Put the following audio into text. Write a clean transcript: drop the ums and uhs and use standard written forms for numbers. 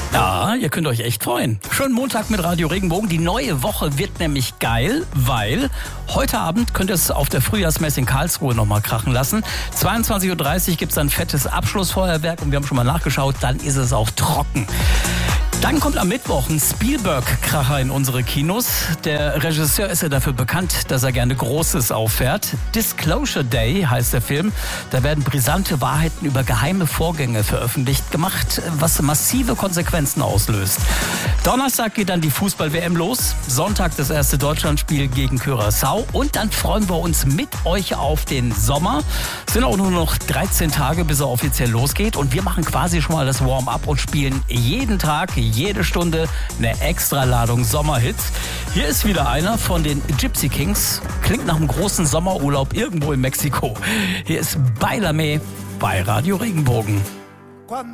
Ja, ihr könnt euch echt freuen. Schönen Montag mit Radio Regenbogen. Die neue Woche wird nämlich geil, weil heute Abend könnt ihr es auf der Frühjahrsmesse in Karlsruhe nochmal krachen lassen. 22.30 Uhr gibt es ein fettes Abschlussfeuerwerk und wir haben schon mal nachgeschaut, dann ist es auch trocken. Dann kommt am Mittwoch ein Spielberg-Kracher in unsere Kinos. Der Regisseur ist ja dafür bekannt, dass er gerne Großes auffährt. Disclosure Day heißt der Film. Da werden brisante Wahrheiten über geheime Vorgänge veröffentlicht gemacht, was massive Konsequenzen auslöst. Donnerstag geht dann die Fußball-WM los. Sonntag das erste Deutschlandspiel gegen Curaçao. Und dann freuen wir uns mit euch auf den Sommer. Es sind auch nur noch 13 Tage, bis er offiziell losgeht. Und wir machen quasi schon mal das Warm-up und spielen jeden Tag, jede Stunde eine Extraladung Sommerhits. Hier ist wieder einer von den Gypsy Kings. Klingt nach einem großen Sommerurlaub irgendwo in Mexiko. Hier ist Bailame bei Radio Regenbogen.